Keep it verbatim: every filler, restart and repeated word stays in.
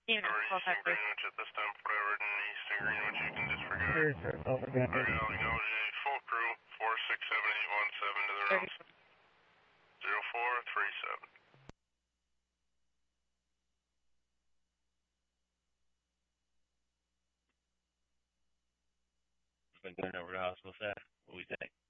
Even Or twelve Eastern five three. Greenwich at this time, forward in Eastern Greenwich, you can disregard. Sure, sir. Over there. Alright, I'll acknowledge a full crew, four six seven eight one seven to the rounds. zero four three seven. Been going over to hospital staff. What we think?